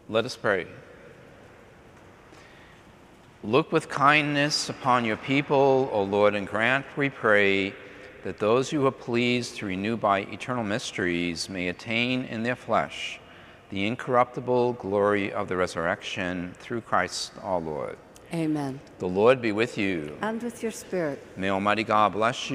Let us pray. Look with kindness upon your people, O Lord, and grant, we pray, that those you are pleased to renew by eternal mysteries may attain in their flesh the incorruptible glory of the resurrection through Christ our Lord. Amen. The Lord be with you. And with your spirit. May Almighty God bless you.